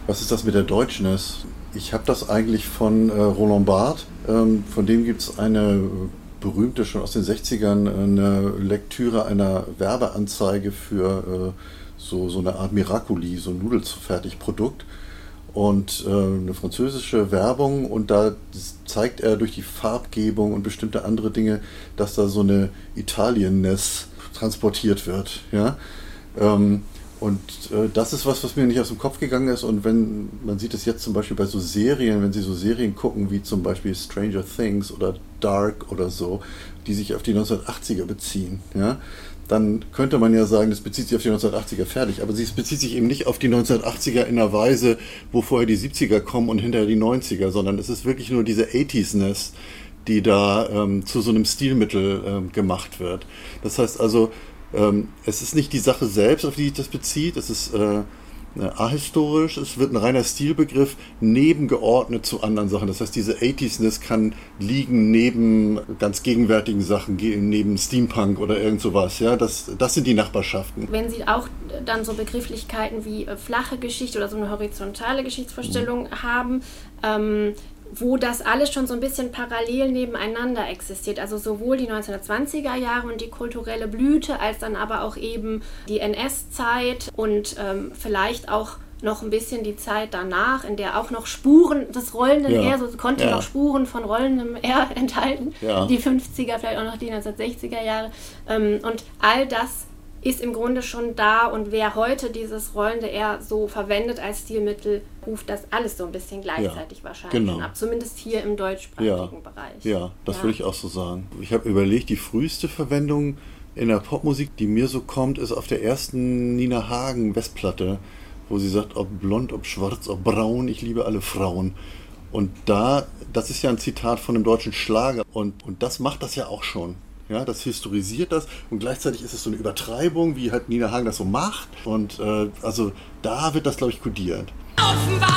Was ist das mit der Deutschness? Ich habe das eigentlich von Roland Barthes. Von dem gibt es eine berühmte, schon aus den 60ern, eine Lektüre einer Werbeanzeige für so eine Art Miracoli, so ein Nudelfertigprodukt. Und eine französische Werbung, und da zeigt er durch die Farbgebung und bestimmte andere Dinge, dass da so eine Italien-Ness transportiert wird. Ja? Das ist was mir nicht aus dem Kopf gegangen ist, und wenn man sieht es jetzt zum Beispiel bei so Serien, wenn Sie so Serien gucken, wie zum Beispiel Stranger Things oder Dark oder so, die sich auf die 1980er beziehen, ja, dann könnte man ja sagen, das bezieht sich auf die 1980er fertig, aber es bezieht sich eben nicht auf die 1980er in einer Weise, wo vorher die 70er kommen und hinterher die 90er, sondern es ist wirklich nur diese 80s-Ness, die da zu so einem Stilmittel gemacht wird. Das heißt also, es ist nicht die Sache selbst, auf die sich das bezieht, es ist ahistorisch, es wird ein reiner Stilbegriff nebengeordnet zu anderen Sachen. Das heißt, diese 80s-Ness kann liegen neben ganz gegenwärtigen Sachen, neben Steampunk oder irgend sowas. Ja? Das sind die Nachbarschaften. Wenn Sie auch dann so Begrifflichkeiten wie flache Geschichte oder so eine horizontale Geschichtsvorstellung haben, wo das alles schon so ein bisschen parallel nebeneinander existiert. Also sowohl die 1920er Jahre und die kulturelle Blüte, als dann aber auch eben die NS-Zeit und vielleicht auch noch ein bisschen die Zeit danach, in der auch noch Spuren des rollenden R, so konnte noch Spuren von rollendem R enthalten, die 50er, vielleicht auch noch die 1960er Jahre. Und all das ist im Grunde schon da, und wer heute dieses rollende R so verwendet als Stilmittel, ruft das alles so ein bisschen gleichzeitig wahrscheinlich schon ab. Zumindest hier im deutschsprachigen Bereich. Ja, das würde ich auch so sagen. Ich habe überlegt, die früheste Verwendung in der Popmusik, die mir so kommt, ist auf der ersten Nina Hagen Westplatte, wo sie sagt, ob blond, ob schwarz, ob braun, ich liebe alle Frauen. Und das ist ja ein Zitat von einem deutschen Schlager, und das macht das ja auch schon. Ja, das historisiert das, und gleichzeitig ist es so eine Übertreibung, wie halt Nina Hagen das so macht. Und also da wird das, glaube ich, kodiert. Offenbar